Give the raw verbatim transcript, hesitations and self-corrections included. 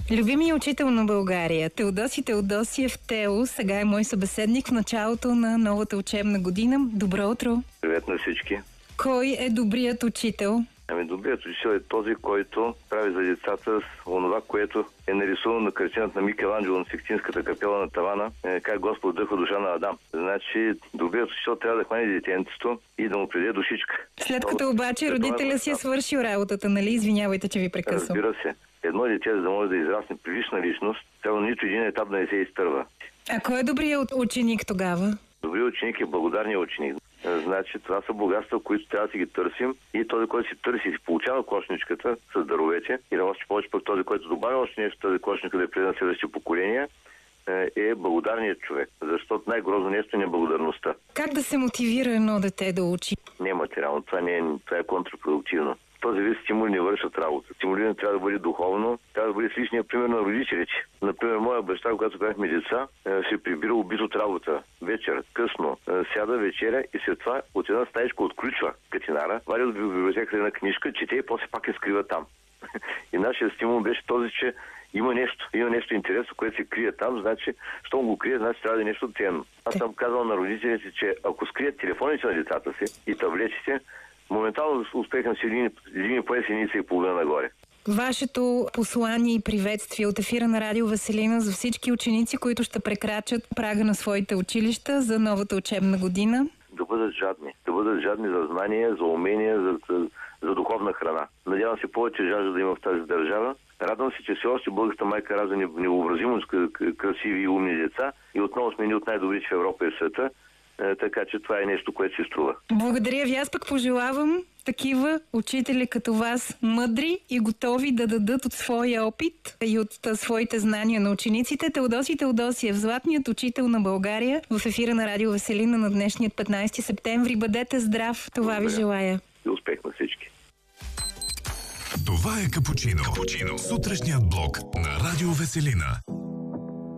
Любимият учител на България, Теодоси Теодосиев Тео, сега е мой събеседник в началото на новата учебна година. Добро утро! Привет на всички! Кой е добрият учител? Ами добрият учител е този, който прави за децата с онова, което е нарисувано на картината на Микеланджело на Сикстинската капела на тавана, е, как Господ вдъхва душа на Адам. Значи, добрият учител трябва да хване детенцето и да му приде душичка. След като обаче родителя си е свършил работата, нали? Извинявайте, че ви прекъсвам. Разбира се. Едно дете, за да може да израсне прилична личност, трябва нито един етап да не се изтърва. А кой е добрият ученик тогава? Добрият ученик е благодарният ученик. Значи, това са богатства, които трябва да си ги търсим, и този, който си търси, си получава кошничката с даровете, и да още повече пък този, който добавя още нещо, тази кошничка да е предан на следващите поколения, е благодарният човек, защото най-грозно нещо е неблагодарността. Как да се мотивира едно дете да учи? Не материално, това, не е, това е контрапродуктивно. Този вид стимули не вършат работа. Стимулиране трябва да бъде духовно, трябва да бъде с личния пример на родителите. Например, моя баща, когато бяхме деца, се прибира убит от работа. Вечер, късно, сяда вечеря и след това от една стаечка отключва катинара, вади от библиотеката една книжка, чете и после пак я скрива там. И нашия стимул беше този, че има нещо, има нещо интересно, което се крие там, значи, щом го крие, значи трябва да е нещо ценно. Аз съм казал на родителите, че ако скрият телефоните на децата си и таблетите, моментално успехам си един, един пояс единица и половина нагоре. Вашето послание и приветствие от ефира на Радио Веселина за всички ученици, които ще прекрачат прага на своите училища за новата учебна година? Да бъдат жадни. Да бъдат жадни за знания, за умения, за, за, за духовна храна. Надявам се повече жажда да има в тази държава. Радвам се, че все още българската майка ражда невъобразимо красиви и умни деца и отново сме ни от най-добрите в Европа и в света. Е, така че това е нещо, което се струва. Благодаря ви. Аз пък пожелавам такива учители като вас, мъдри и готови да дадат от своя опит и от своите знания на учениците. Теодоси Теодосиев, златният учител на България, в ефира на Радио Веселина на днешният петнайсети септември. Бъдете здрав. Това Благодаря. Ви желая. И успех на всички. Това е Капучино. Капучино. Сутрешният блок на Радио Веселина.